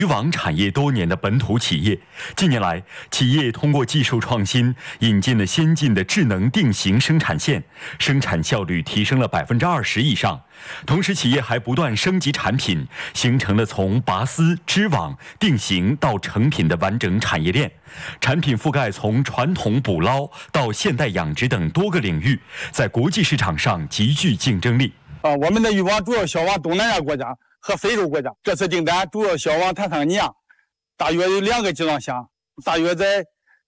渔网产业多年的本土企业，近年来，企业通过技术创新，引进了先进的智能定型生产线，生产效率提升了20%以上。同时，企业还不断升级产品，形成了从拔丝、织网、定型到成品的完整产业链。产品覆盖从传统捕捞到现代养殖等多个领域，在国际市场上极具竞争力。 我们的渔网主要销往东南亚国家和非洲国家，这次订单主要销往坦桑尼亚，大约有2个集装箱，大约在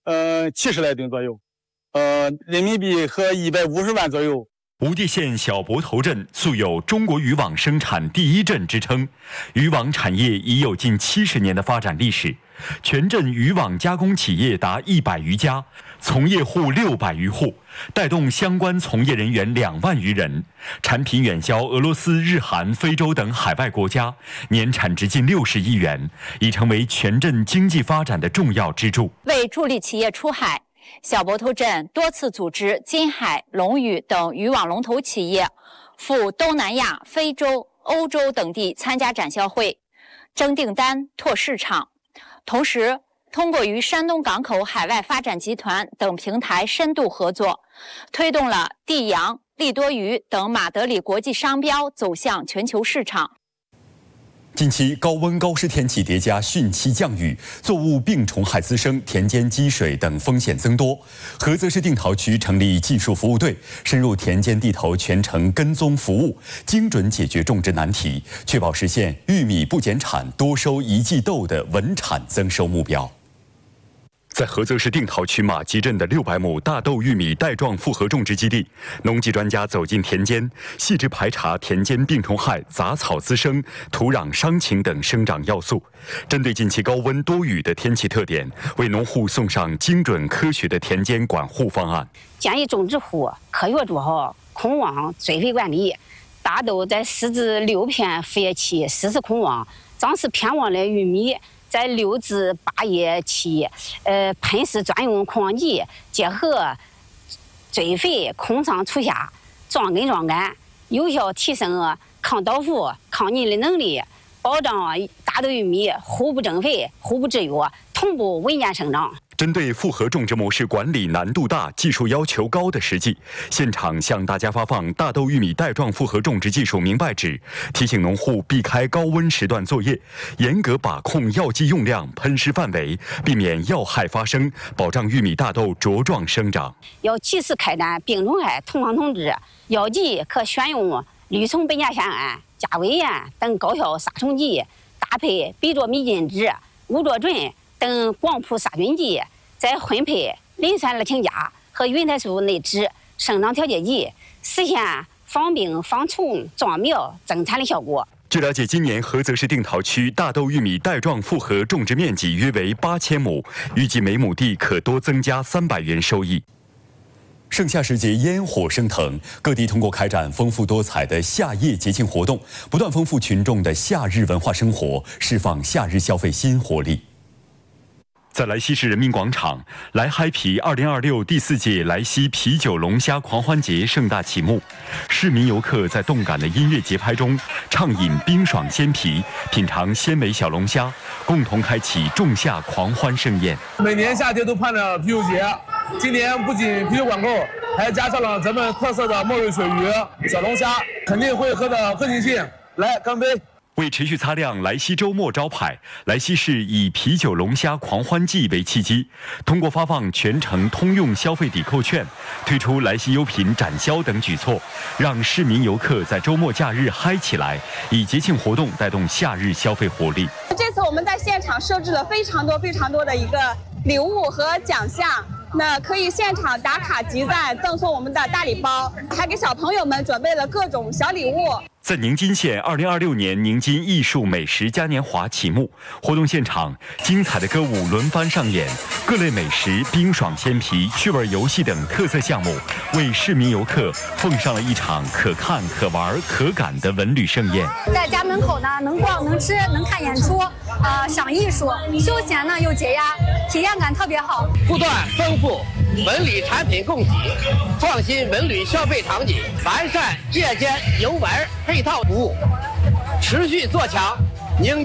70来吨左右，人民币和150万左右。 无地县小泊头镇素有中国渔网生产第一镇之称，渔网产业已有近70年的发展历史，全镇渔网加工企业达100余家，从业户600余户，带动相关从业人员2万余人，产品远销俄罗斯、日韩、非洲等海外国家，年产值近60亿元，已成为全镇经济发展的重要支柱。 为助力企业出海，小泊头镇多次组织金海、龙屿等渔网龙头企业赴东南亚、非洲、欧洲等地参加展销会，争订单、拓市场。同时，通过与山东港口海外发展集团等平台深度合作，推动了地洋、利多鱼等马德里国际商标走向全球市场。 近期高温高湿天气叠加汛期降雨，作物病虫害滋生、田间积水等风险增多。菏泽市定陶区成立技术服务队，深入田间地头全程跟踪服务，精准解决种植难题，确保实现玉米不减产、多收一季豆的稳产增收目标。在菏泽市定陶区马集镇的600亩大豆玉米带状复合种植基地，农技专家走进田间，细致排查田间病虫害、杂草滋生、土壤伤情等生长要素，针对近期高温多雨的天气特点，为农户送上精准科学的田间管护方案。 建议种植户科学做好控网追肥管理，大豆在4至6片复叶期适时控网，长势偏旺的玉米在6至8叶期，喷施专用控网剂，结合追肥、控上除下，壮根壮杆，有效提升抗倒伏、抗泥的能力，保障大豆玉米互不增肥、互不制约，同步稳健生长。 针对复合种植模式管理难度大、技术要求高的实际，现场向大家发放大豆玉米带状复合种植技术明白纸，提醒农户避开高温时段作业，严格把控药剂用量、喷施范围，避免药害发生，保障玉米大豆茁壮生长。 要及时开展病虫害同防统治，药剂可选用氯虫苯甲酰胺、加维盐等高效杀虫剂，搭配吡唑米浸酯、乌唑醇等广谱杀菌剂，再混配磷酸二氢钾和云台素内酯生长调节剂，实现防病、防虫、壮苗、增产的效果。 据了解，今年菏泽市定陶区大豆玉米带状复合种植面积约为8000亩，预计每亩地可多增加300元收益。盛夏时节，烟火升腾，各地通过开展丰富多彩的夏夜节庆活动，不断丰富群众的夏日文化生活，释放夏日消费新活力。在莱西市人民广场，来嗨皮2026第4届莱西啤酒龙虾狂欢节盛大启幕，市民游客在动感的音乐节拍中畅饮冰爽鲜啤，品尝鲜美小龙虾，共同开启仲夏狂欢盛宴。 每年夏天都盼着啤酒节，今年不仅啤酒管够，还加上了咱们特色的墨瑞水鱼、小龙虾，肯定会喝得更尽兴。来，干杯！ 为持续擦亮莱西周末招牌，莱西市以啤酒龙虾狂欢季为契机，通过发放全程通用消费抵扣券，推出莱西优品展销等举措，让市民游客在周末假日嗨起来，以节庆活动带动夏日消费活力。 这次我们在现场设置了非常多的一个礼物和奖项，那可以现场打卡集赞，赠送我们的大礼包，还给小朋友们准备了各种小礼物。 在宁津县2026年宁津艺术美食嘉年华启幕，活动现场精彩的歌舞轮番上演，各类美食、冰爽鲜啤、趣味游戏等特色项目，为市民游客奉上了一场可看、可玩、可感的文旅盛宴。 在家门口呢，能逛、能吃、能看演出，赏艺术，休闲呢又解压，体验感特别好。 不断丰富文旅产品供给，创新文旅消费场景，完善夜间游玩配套服务，持续做强宁津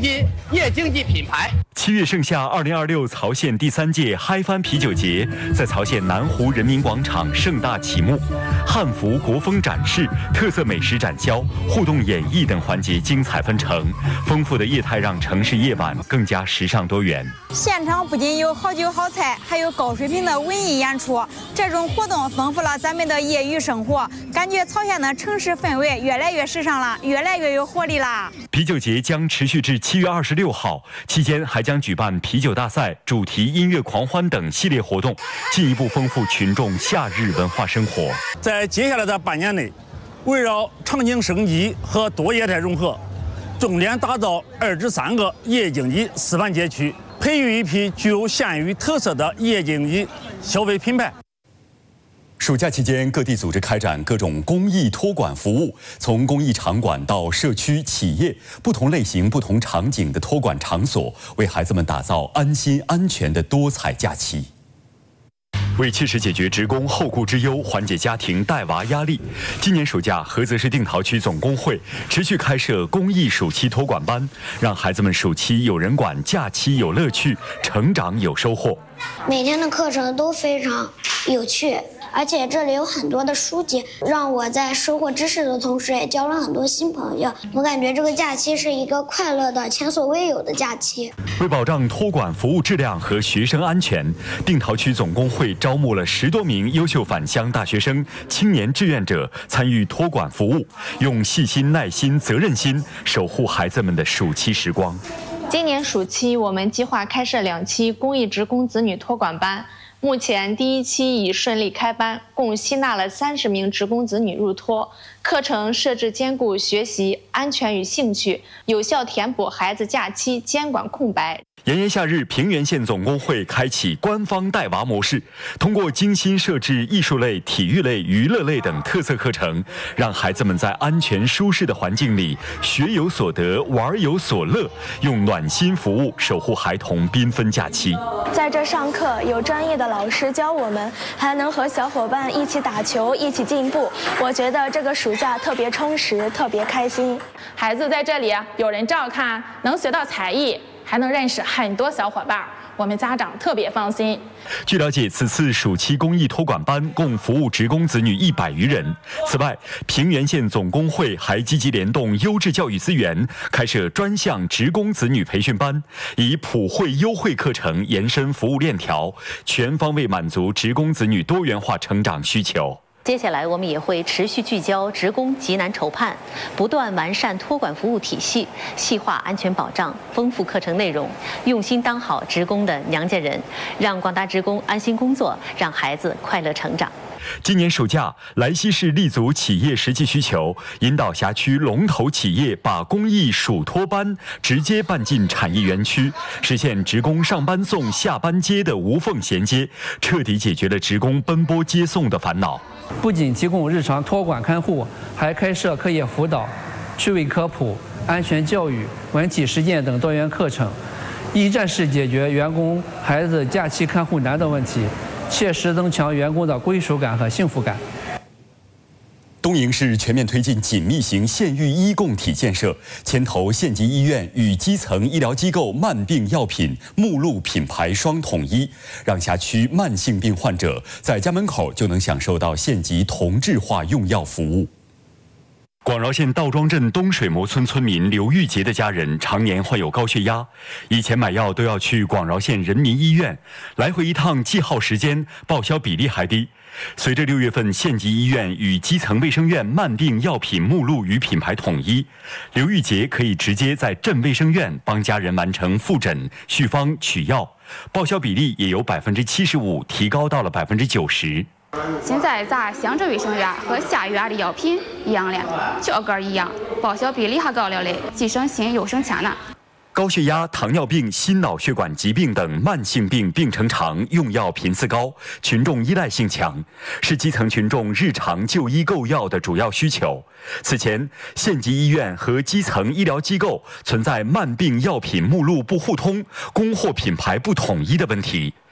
夜经济品牌。 7月盛夏，2026曹县第3届嗨翻啤酒节在曹县南湖人民广场盛大启幕，汉服国风展示、特色美食展销、互动演绎等环节精彩纷呈，丰富的业态让城市夜晚更加时尚多元。 现场不仅有好酒好菜，还有高水平的文艺演出，这种活动丰富了咱们的业余生活，感觉曹县的城市氛围越来越时尚了，越来越有活力啦。 啤酒节将持续至7月26号，期间还将举办啤酒大赛、主题音乐狂欢等系列活动，进一步丰富群众夏日文化生活。 在接下来的半年内，围绕场景升级和多业态融合，重点打造2至3个夜经济示范街区，培育一批具有县域特色的夜经济消费品牌。 暑假期间，各地组织开展各种公益托管服务，从公益场馆到社区、企业，不同类型、不同场景的托管场所，为孩子们打造安心、安全的多彩假期。为切实解决职工后顾之忧，缓解家庭带娃压力，今年暑假，菏泽市定陶区总工会持续开设公益暑期托管班，让孩子们暑期有人管，假期有乐趣，成长有收获。 每天的课程都非常有趣，而且这里有很多的书籍，让我在收获知识的同时，也交了很多新朋友。我感觉这个假期是一个快乐的、前所未有的假期。 为保障托管服务质量和学生安全，定陶区总工会招募了10多名优秀返乡大学生、青年志愿者参与托管服务，用细心、耐心、责任心守护孩子们的暑期时光。 今年暑期，我们计划开设2期公益职工子女托管班。目前第1期已顺利开班，共吸纳了30名职工子女入托。课程设置兼顾学习、安全与兴趣，有效填补孩子假期监管空白。 炎炎夏日，平原县总工会开启官方带娃模式，通过精心设置艺术类、体育类、娱乐类等特色课程，让孩子们在安全舒适的环境里学有所得、玩有所乐，用暖心服务守护孩童缤纷假期。 在这上课，有专业的老师教我们，还能和小伙伴一起打球，一起进步。我觉得这个暑假特别充实，特别开心。 孩子在这里有人照看，能学到才艺，还能认识很多小伙伴，我们家长特别放心。 据了解，此次暑期公益托管班共服务职工子女100余人。此外，平原县总工会还积极联动优质教育资源，开设专项职工子女培训班，以普惠优惠课程延伸服务链条，全方位满足职工子女多元化成长需求。 接下来，我们也会持续聚焦职工急难愁盼，不断完善托管服务体系，细化安全保障，丰富课程内容，用心当好职工的娘家人，让广大职工安心工作，让孩子快乐成长。 今年暑假，莱西市立足企业实际需求，引导辖区龙头企业把公益暑托班直接办进产业园区，实现职工上班送、下班接的无缝衔接，彻底解决了职工奔波接送的烦恼。 不仅提供日常托管看护，还开设课业辅导、趣味科普、安全教育、文体实践等多元课程，一站式解决员工孩子假期看护难的问题，切实增强员工的归属感和幸福感。 东营市全面推进紧密型县域医共体建设，牵头县级医院与基层医疗机构慢病药品目录品牌双统一，让辖区慢性病患者在家门口就能享受到县级同质化用药服务。广饶县道庄镇东水磨村村民刘玉杰的家人常年患有高血压，以前买药都要去广饶县人民医院，来回一趟既耗时间，报销比例还低。随着6月份县级医院与基层卫生院慢病药品目录与品牌统一，刘玉杰可以直接在镇卫生院帮家人完成复诊、续方、取药，报销比例也由75%提高到了90%。 现在咱乡镇卫生院和下院的药品一样了，价格一样，报销比例还高了嘞，既省心又省钱呢。 高血压、糖尿病、心脑血管疾病等慢性病病程长，用药频次高，群众依赖性强，是基层群众日常就医购药的主要需求。此前，县级医院和基层医疗机构存在慢病药品目录不互通、供货品牌不统一的问题。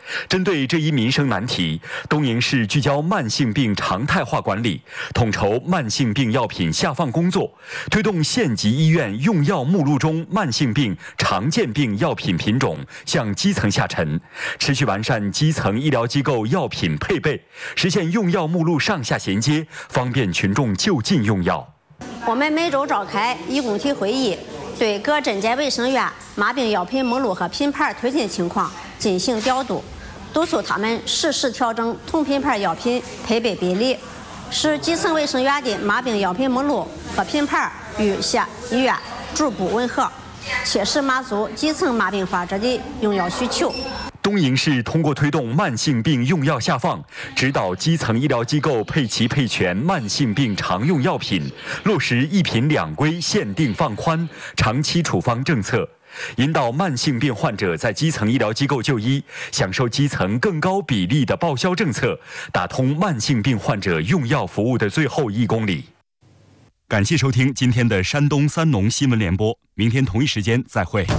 针对这一民生难题，东营市聚焦慢性病常态化管理，统筹慢性病药品下放工作，推动县级医院用药目录中慢性病常见病药品品种向基层下沉，持续完善基层医疗机构药品配备，实现用药目录上下衔接，方便群众就近用药。 我们每周召开医工体会议，对各诊间卫生院麻病药品目录和品牌推进情况进行调度，督促他们适时调整同品牌药品配备比例，使基层卫生院的麻病药品目录和品牌与县医院逐步吻合，切实满足基层麻病患者的用药需求。 东营市通过推动慢性病用药下放，指导基层医疗机构配齐配全慢性病常用药品，落实一品两规限定放宽长期处方政策，引导慢性病患者在基层医疗机构就医，享受基层更高比例的报销政策，打通慢性病患者用药服务的最后1公里。感谢收听今天的山东三农新闻联播，明天同一时间再会。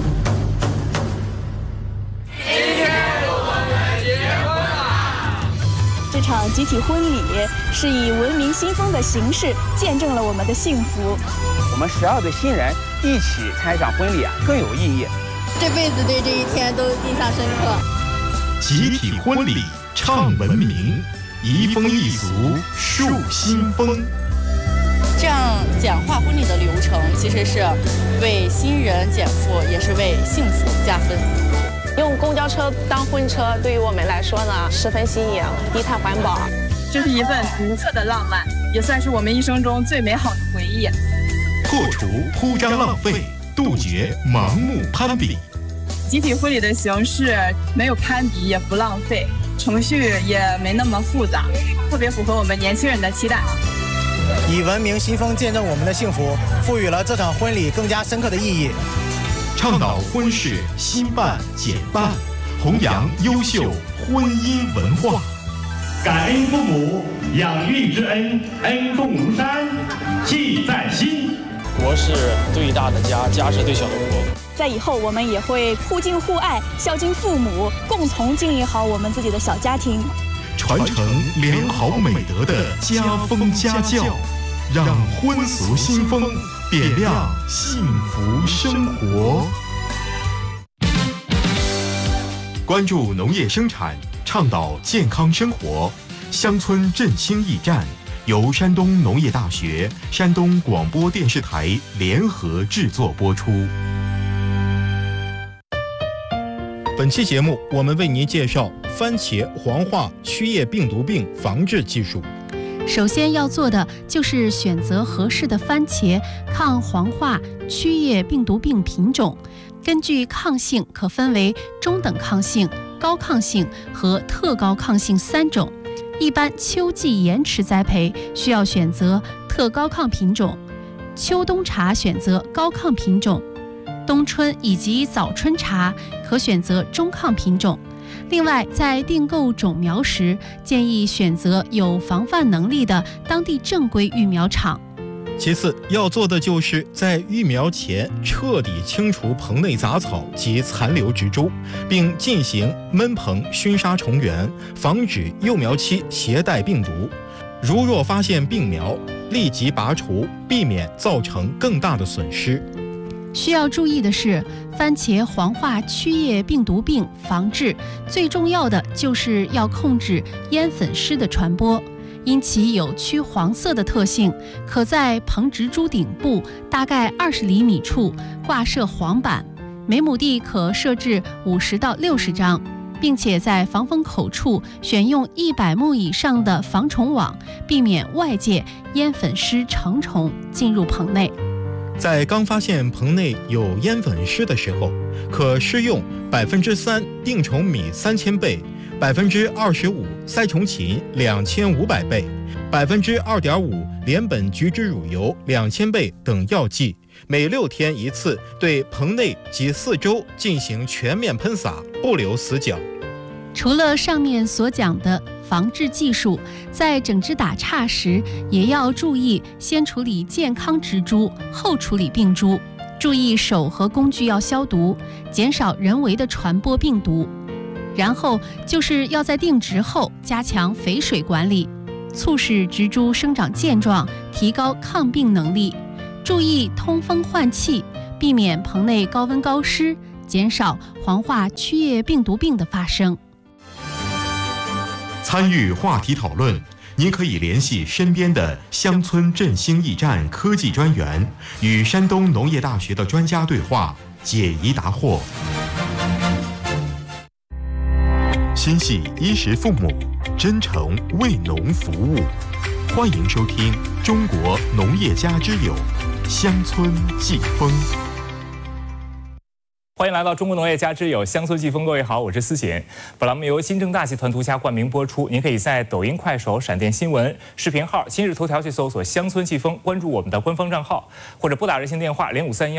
这场集体婚礼是以文明新风的形式见证了我们的幸福。 我们12对新人一起参与这场婚礼更有意义。 这辈子对这一天都印象深刻。 集体婚礼唱文明，移风易俗树新风。 这样简化婚礼的流程，其实是为新人减负，也是为幸福加分。 用公交车当婚车，对于我们来说呢，十分新颖，低碳环保。 这是一份独特的浪漫，也算是我们一生中最美好的回忆。 破除铺张浪费，杜绝盲目攀比。 集体婚礼的形式没有攀比，也不浪费，程序也没那么复杂，特别符合我们年轻人的期待。 以文明新风见证我们的幸福，赋予了这场婚礼更加深刻的意义。 倡导婚事新办简办，弘扬优秀婚姻文化。 感恩父母养育之恩，恩重如山，记在心。 国是最大的家，家是最小的国。 在以后，我们也会互敬互爱，孝敬父母，共同经营好我们自己的小家庭， 传承良好美德的家风家教，让婚俗新风点亮幸福生活。关注农业生产，倡导健康生活，乡村振兴驿站由山东农业大学、山东广播电视台联合制作播出。 本期节目，我们为您介绍番茄黄化曲叶病毒病防治技术。 首先要做的就是选择合适的番茄抗黄化曲叶病毒病品种。根据抗性可分为中等抗性、高抗性和特高抗性3种。一般秋季延迟栽培需要选择特高抗品种，秋冬茶选择高抗品种，冬春以及早春茶可选择中抗品种。另外，在订购种苗时，建议选择有防范能力的当地正规育苗场。 其次要做的就是在育苗前彻底清除棚内杂草及残留植株，并进行闷棚熏杀虫源，防止幼苗期携带病毒。如若发现病苗，立即拔除，避免造成更大的损失。 需要注意的是，番茄黄化曲叶病毒病防治最重要的就是要控制烟粉虱的传播。因其有曲黄色的特性，可在棚植株顶部大概20厘米处挂设黄板，每亩地可设置50到60张，并且在防风口处选用100目以上的防虫网，避免外界烟粉虱成虫进入棚内。 在刚发现棚内有烟粉虱的时候，可施用3%定虫米3000倍，25%塞虫芹2500倍，2.5%连苯菊酯乳油2000倍等药剂，每6天一次，对棚内及4周进行全面喷洒，不留死角。 除了上面所讲的防治技术，在整枝打杈时也要注意先处理健康植株，后处理病株，注意手和工具要消毒，减少人为的传播病毒。 然后就是要在定植后加强肥水管理，促使植株生长健壮，提高抗病能力。注意通风换气，避免棚内高温高湿，减少黄化区叶病毒病的发生。 参与话题讨论，您可以联系身边的乡村振兴驿站科技专员，与山东农业大学的专家对话，解疑答惑。心系衣食父母，真诚为农服务。欢迎收听《中国农业家之友》乡村季风。 欢迎来到中国农业家之友乡村季风，各位好，我是思贤。本栏目由新郑大集团独家冠名播出。您可以在抖音、快手、闪电新闻、视频号、今日头条去搜索“乡村季风”，关注我们的官方账号，或者拨打热线电话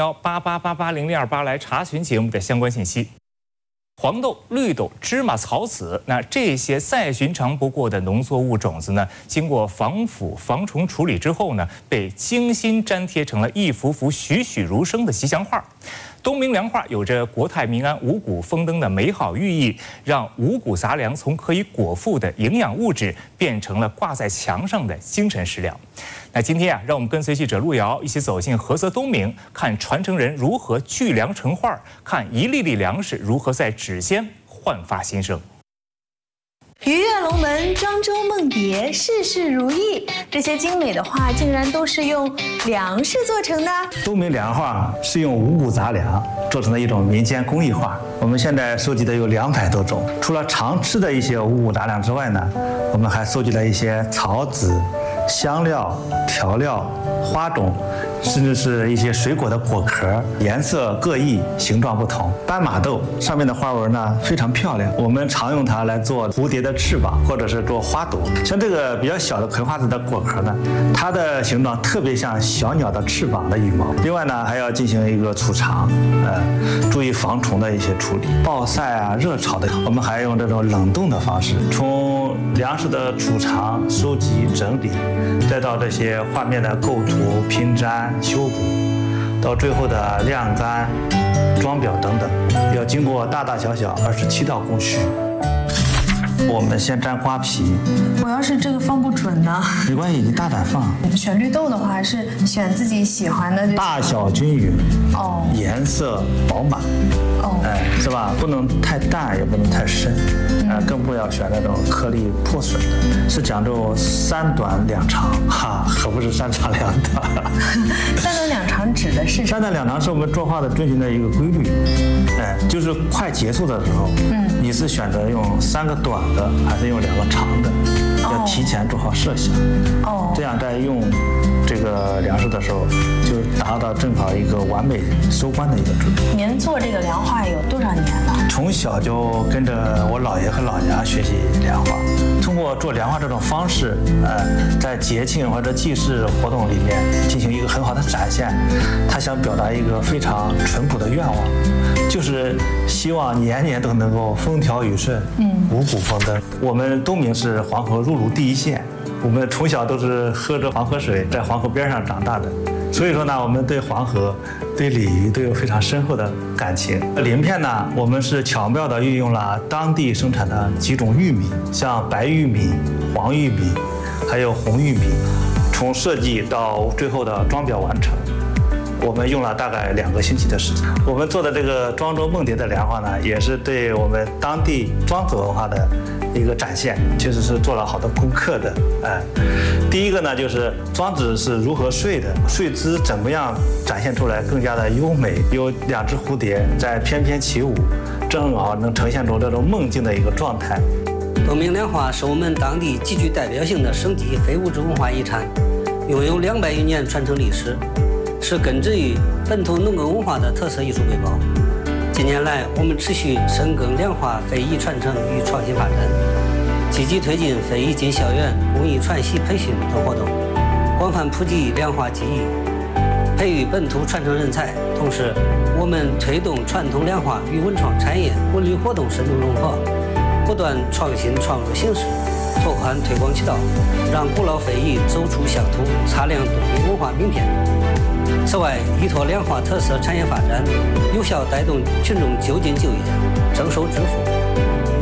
053188880028来查询节目的相关信息。黄豆、绿豆、芝麻、草籽，那这些再寻常不过的农作物种子呢，经过防腐、防虫处理之后呢，被精心粘贴成了一幅幅栩栩如生的吉祥画。冬明粮画有着国泰民安、五谷丰登的美好寓意，让五谷杂粮从可以果腹的营养物质变成了挂在墙上的精神食粮。那今天让我们跟随记者路遥一起走进菏泽冬明，看传承人如何聚粮成画，看一粒粒粮食如何在指尖焕发新生。 鱼跃龙门，庄周梦蝶，事事如意，这些精美的画竟然都是用粮食做成的。 冬明粮画是用五谷杂粮做成的一种民间工艺画。我们现在收集的有200多种，除了常吃的一些五谷杂粮之外呢，我们还收集了一些草籽、香料、调料、花种，甚至是一些水果的果壳，颜色各异，形状不同。斑马豆上面的花纹呢非常漂亮，我们常用它来做蝴蝶的翅膀，或者是做花朵。像这个比较小的葵花籽的果壳呢，它的形状特别像小鸟的翅膀的羽毛。另外呢，还要进行一个储藏，注意防虫的一些处理。暴晒啊、热炒的，我们还用这种冷冻的方式，从粮食的储藏、收集、整理，再到这些画面的构图、拼粘、修补，到最后的晾干、装裱等等，要经过大大小小27道工序。我们先粘瓜皮。 我要是这个放不准呢？ 没关系，你大胆放。 选绿豆的话是选自己喜欢的， 大小均匀，颜色饱满，是吧？不能太淡，也不能太深，更不要选那种颗粒破损的。是讲究3短2长，可不是3长2短。 3短2长指的是 3短2长是我们作画的遵循的一个规律，就是快结束的时候，你是选择用3个短的，还是用2个长的？要提前做好设想，这样在用这个粮食的时候，就达到正好一个完美收官的一个准备。 您做这个粮画有多少年了？ 从小就跟着我姥爷和姥娘学习粮画，通过做粮画这种方式，在节庆或者祭祀活动里面进行一个很好的展现。他想表达一个非常淳朴的愿望，就是希望年年都能够风调雨顺，五谷丰登。我们冬明是黄河入鲁第一县，我们从小都是喝着黄河水，在黄河边上长大的，所以说呢，我们对黄河、对鲤鱼都有非常深厚的感情。鳞片呢，我们是巧妙地运用了当地生产的几种玉米，像白玉米、黄玉米，还有红玉米，从设计到最后的装裱完成，我们用了大概2个星期的时间。我们做的这个庄周梦蝶的粮画呢，也是对我们当地庄子文化的一个展现，其实是做了好多功课的。第一个呢，就是庄子是如何睡的，睡姿怎么样展现出来更加的优美，有2只蝴蝶在翩翩起舞，正好能呈现出这种梦境的一个状态。 冬明粮画是我们当地极具代表性的省级非物质文化遗产，拥有200余年传承历史，是根植于本土农耕文化的特色艺术瑰宝。近年来，我们持续深耕粮画非遗传承与创新发展，积极推进非遗进校园、工艺传习培训等活动，广泛普及粮画技艺，培育本土传承人才。同时，我们推动传统粮画与文创产业、文旅活动深度融合，不断创新创入形式，拓宽推广渠道，让古老非遗走出乡土，擦亮冬明文化名片。此外，依托粮画特色产业发展，有效带动群众就近就业、增收致富。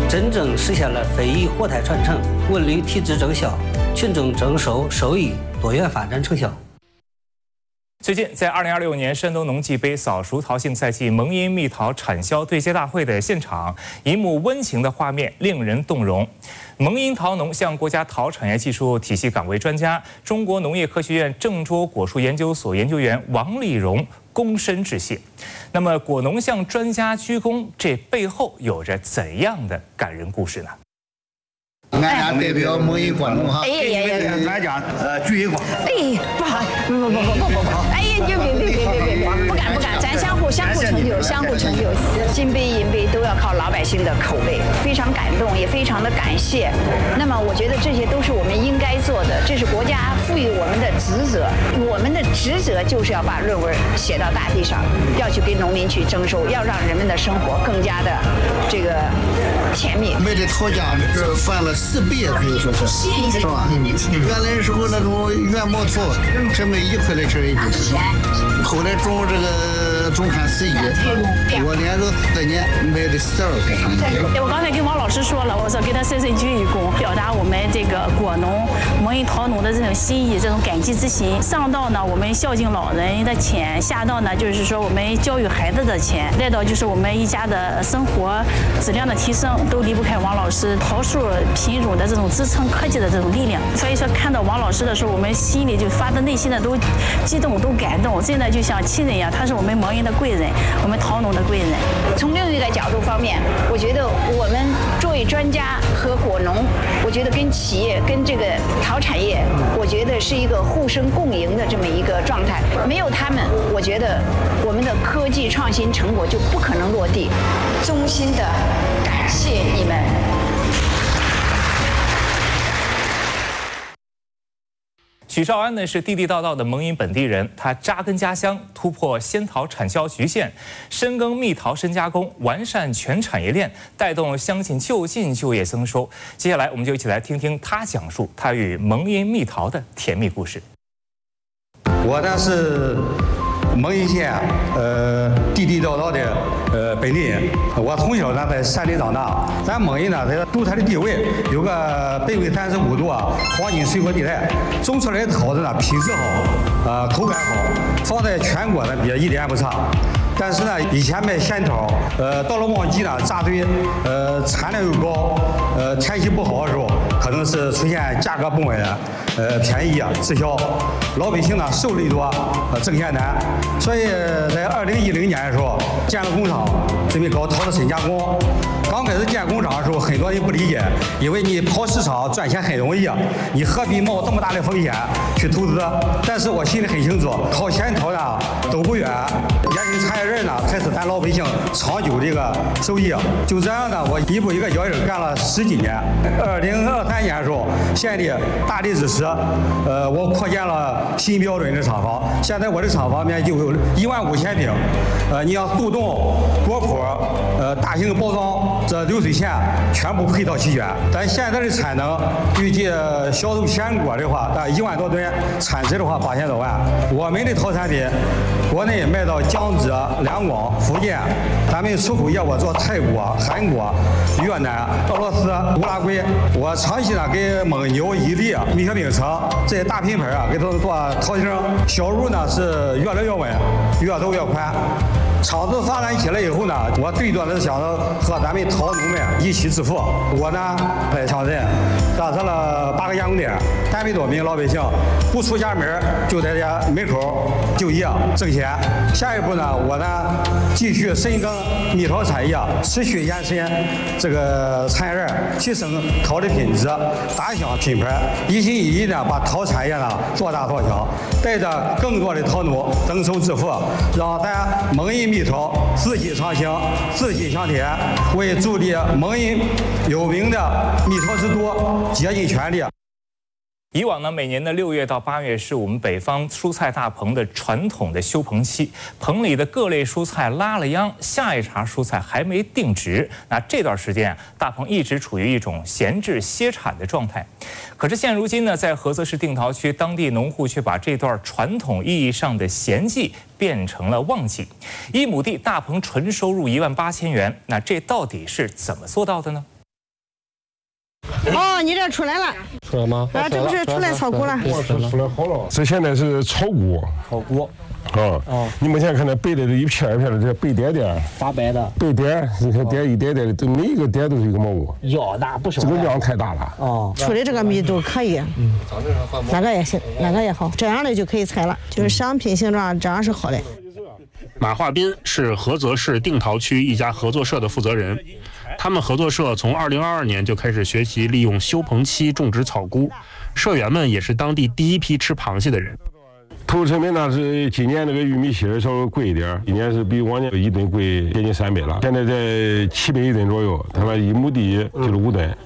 真正实现了非遗活态传承、文旅体质增效、群众征收收益多元发展成效。 最近，在2026年山东农技杯早熟桃竞赛季蒙阴蜜桃产销对接大会的现场，一幕温情的画面令人动容。蒙阴桃农向国家桃产业技术体系岗位专家、中国农业科学院郑州果树研究所研究员王立荣躬身致谢。那么，果农向专家鞠躬，这背后有着怎样的感人故事呢？ 俺俩代表蒙阴果农哈，给专家鞠一躬。 哎，不好，不，哎呀，别，不敢，咱相互成就，金杯银杯都要靠老百姓的口碑，非常感动，也非常的感谢。那么，我觉得这些都是我们应该做的，这是国家赋予我们的职责，我们的职责就是要把论文写到大地上，要去跟农民去征收，要让人们的生活更加的这个甜蜜。 卖这桃价这翻了10倍，可以说是吧？原来时候那种原毛桃只卖1块来钱一斤，后来种这个种看11，我连着4年卖的12块。 我刚才跟王老师说了，我说给他深深鞠一躬，表达我们这个果农、蒙阴桃农的这种心意、这种感激之心。上到呢，我们孝敬老人的钱；下到呢，就是说我们教育孩子的钱；再到就是我们一家的生活质量的提升，都离不开王老师桃树品种的这种支撑科技的这种力量。所以说，看到王老师的时候，我们心里就发自内心的都激动、都感动，真的就像亲人一样。他是我们蒙阴的贵人，我们桃农的贵人。从另一个角度方面，我觉得我们作为专家和果农，我觉得跟企业、跟这个桃产业，我觉得是一个互生共赢的这么一个状态。没有他们，我觉得我们的科技创新成果就不可能落地。衷心的感谢你们。 许绍安呢是地地道道的蒙阴本地人，他扎根家乡，突破仙桃产销局限，深耕蜜桃深加工，完善全产业链，带动乡亲就近就业增收。接下来，我们就一起来听听他讲述他与蒙阴蜜桃的甜蜜故事。 我呢是蒙阴县地地道道的本地人，我从小呢在山里长大。咱蒙阴呢，在主产的地位有个北纬35度黄金水果地带，种出来的桃子呢品质好，口感好，放在全国呢也一点也不差。但是呢，以前卖仙桃，到了旺季呢扎堆，产量又高，天气不好的时候，可能是出现价格不稳，便宜滞销，老百姓呢受力多，挣钱难。所以在2010年的时候建了工厂，准备搞桃子深加工。刚开始建工厂的时候，很多人不理解，因为你跑市场赚钱很容易，你何必冒这么大的风险去投资？但是我心里很清楚，靠仙桃呢走不远，延伸产业链呢才是咱老百姓长久的一个收益。就这样呢，我一步一个脚印干了10几年。2023年的时候，县里大力支持，我扩建了新标准的厂房。现在我的厂房面积有15000平，你要速冻、果脯、大型包装，这流水线全部配套齐全。咱现在的产能预计销售鲜果的话，1万多吨，产值的话8000多万。我们的桃产品，国内卖到江浙、两广、福建，咱们出口业务做泰国、韩国、越南、俄罗斯、乌拉圭。我长期呢给蒙牛、伊利、蜜雪冰城这些大品牌给他们做桃型，销入呢是越来越稳，越走越宽。厂子发展起来以后呢，我最多的是想着和咱们桃农们一起致富。我呢在乡镇搭设了8个加工点，300多名老百姓不出家门就在家门口就业挣钱。下一步呢，我呢继续深耕蜜桃产业，持续延伸这个产业链，提升桃的品质，打响品牌，一心一意的把桃产业呢做大做强，带着更多的桃农增收致富，让咱蒙阴蜜桃自己长青，自己香甜，为助力蒙阴有名的蜜桃之都竭尽全力。 以往呢，每年的6月到8月是我们北方蔬菜大棚的传统的休棚期，棚里的各类蔬菜拉了秧，下一茬蔬菜还没定植。那这段时间大棚一直处于一种闲置歇产的状态。可是现如今呢，在菏泽市定陶区，当地农户却把这段传统意义上的闲季变成了旺季，1亩地大棚纯收入18000元。那这到底是怎么做到的呢？ 哦，你这出来了。 出来吗？ 啊，这不是出来草菇了？ 出来好了。这现在是草菇。 草菇。 哦。你目前看到白的一片一片的，这白点点。 发白的。 白点，你看点一点点的，这每一个点都是一个蘑菇。 要大不小。 这个量太大了。 哦。出的这个密度可以。哪个也行，哪个也好，这样的就可以采了，就是商品形状这样是好的。 马化斌是菏泽市定陶区一家合作社的负责人，他们合作社从2022年就开始学习利用休棚期种植草菇，社员们也是当地第一批吃螃蟹的人。 投入成本呢是今年那个玉米芯稍微贵一点，今年是比往年1吨贵接近300了，现在在700一吨左右，他们1亩地就是5吨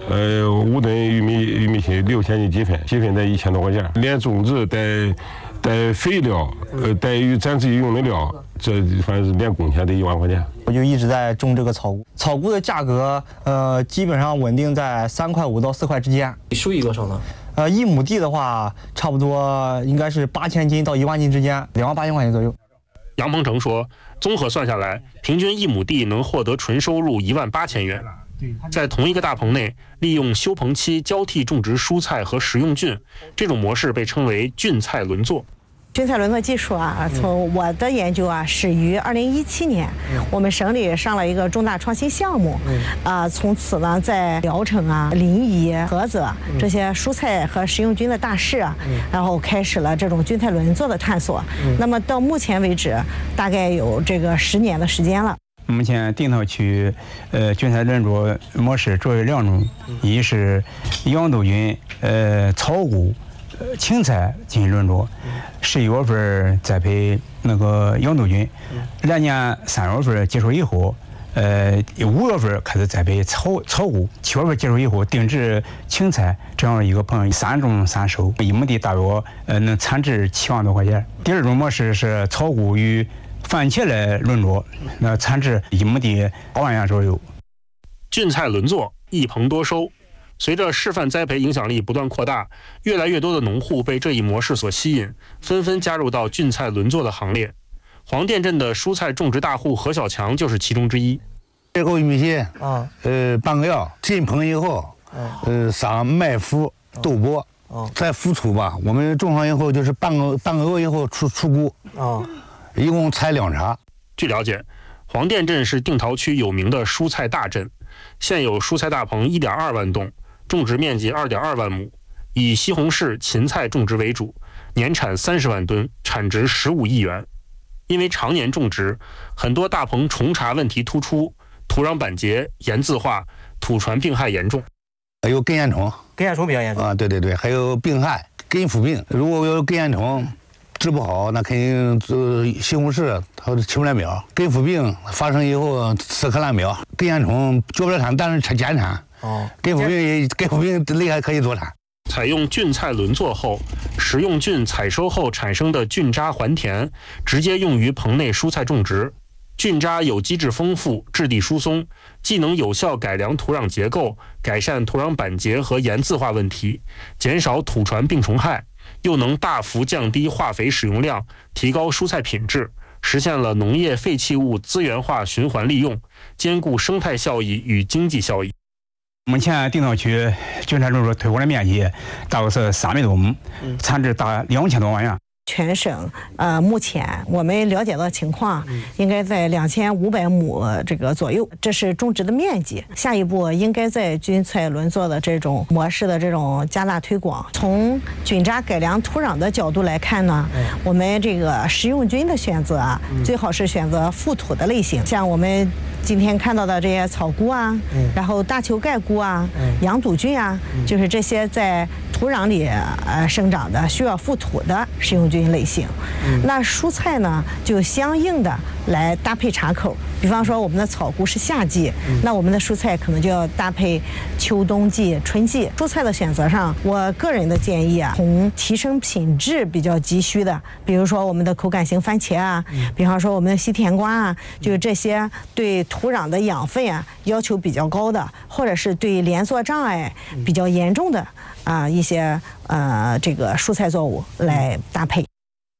，5吨玉米芯6000斤积分在1000多块钱，连种植带肥料，带咱自己用的料，这反正是连工钱得1万块钱。 我就一直在种这个草菇，草菇的价格基本上稳定在3块5到4块之间。 收益多少呢 ？1亩地的话，差不多应该是8000斤到1万斤之间，28000块钱左右。 杨鹏程说，综合算下来，平均1亩地能获得纯收入18000元。在同一个大棚内，利用休棚期交替种植蔬菜和食用菌，这种模式被称为菌菜轮作。 菌菜轮作技术啊，从我的研究啊，始于2017年，我们省里上了一个重大创新项目，从此呢，在聊城啊、临沂、菏泽这些蔬菜和食用菌的大市啊，然后开始了这种菌菜轮作的探索。那么到目前为止，大概有这个10年的时间了。 目前定陶区菌菜轮作模式主要2种，一是羊肚菌、草菇、青菜进行轮作，11月份栽培那个羊肚菌，来年3月份结束以后，5月份开始栽培草菇，7月份结束以后定植青菜，这样一个棚3种3收，1亩地大约能产值7万多块钱。第2种模式是草菇与番茄来轮作，那产值1亩地8万元左右。 菌菜轮作，一棚多收。随着示范栽培影响力不断扩大，越来越多的农户被这一模式所吸引，纷纷加入到菌菜轮作的行列。黄店镇的蔬菜种植大户何小强就是其中之一。 这个玉米芯半个月进棚以后，撒麦麸、豆粕，再浮土吧。我们种上以后就是半个月以后出菇，一共采2茬。 据了解，黄店镇是定陶区有名的蔬菜大镇，现有蔬菜大棚1.2万栋。种植面积2.2万亩，以西红柿、芹菜种植为主，年产30万吨，产值15亿元。因为常年种植，很多大棚虫茬问题突出，土壤板结、盐渍化、土传病害严重。 还有根线虫， 根线虫比较严重啊，对，还有病害、根腐病。如果有根线虫治不好，那肯定西红柿它起不来苗。根腐病发生以后死磕烂苗，根线虫脚不了产，但是减产。根腐病厉害，可以多产。 采用菌菜轮作后，食用菌采收后产生的菌渣还田，直接用于棚内蔬菜种植。菌渣有机质丰富，质地疏松，既能有效改良土壤结构，改善土壤板结和盐渍化问题，减少土传病虫害，又能大幅降低化肥使用量，提高蔬菜品质，实现了农业废弃物资源化循环利用，兼顾生态效益与经济效益。 目前定陶区菌菜轮作推广的面积大约是300多亩，产值达2000多万元。 全省目前我们了解到的情况，应该在2500亩这个左右，这是种植的面积。下一步应该在菌菜轮作的这种模式的这种加大推广。从菌渣改良土壤的角度来看呢，我们这个食用菌的选择啊，最好是选择覆土的类型，像我们今天看到的这些草菇啊，然后大球盖菇啊、羊肚菌啊，就是这些在土壤里生长的需要覆土的食用菌类型。那蔬菜呢，就相应的来搭配茬口。比方说我们的草菇是夏季，那我们的蔬菜可能就要搭配秋冬季、春季。蔬菜的选择上，我个人的建议啊，从提升品质比较急需的，比如说我们的口感型番茄啊，比方说我们的西甜瓜啊，就是这些对土壤的养分啊要求比较高的，或者是对连作障碍比较严重的一些这个蔬菜作物来搭配。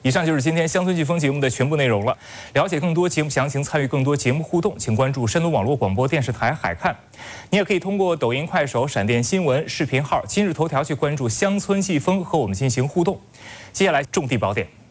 以上就是今天乡村季风节目的全部内容了。了解更多节目详情，参与更多节目互动，请关注山东网络广播电视台海看。你也可以通过抖音、快手、闪电新闻视频号、今日头条去关注乡村季风，和我们进行互动。接下来种地宝典。